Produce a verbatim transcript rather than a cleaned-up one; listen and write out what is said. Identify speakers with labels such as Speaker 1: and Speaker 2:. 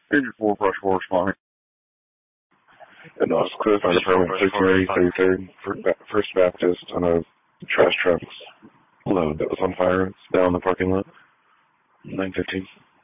Speaker 1: Figure four, brush four, responding.
Speaker 2: And Lost Cliff, Fire Department fifteen thirty-third, First Baptist on a trash truck load that was on fire. It's down in the parking lot. nine fifteen.